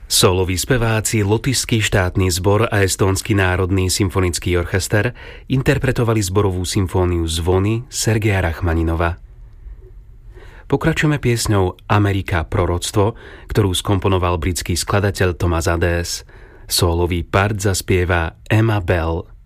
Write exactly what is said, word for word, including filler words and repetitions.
Sóloví speváci, Lotyšský štátny zbor a Estónsky národný symfonický orchester interpretovali zborovú symfóniu Zvony Sergeja Rachmaninova. Pokračujeme piesňou Amerika proroctvo, ktorú skomponoval britský skladateľ Thomas Adès. Sólový part zaspieva Emma Bell.